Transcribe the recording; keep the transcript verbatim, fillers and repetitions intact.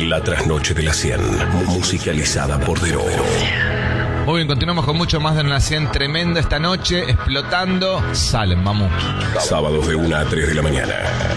La trasnoche de la cien, musicalizada por Dero. Muy bien, continuamos con mucho más de la cien. Tremenda esta noche, explotando. Salen, vamos. Sábados de una a tres de la mañana.